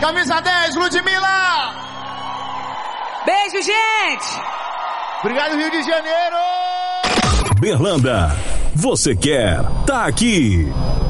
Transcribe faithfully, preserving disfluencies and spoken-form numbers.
Camisa dez, Ludmilla. Beijo, gente. Obrigado, Rio de Janeiro. Berlanda, você quer, tá aqui.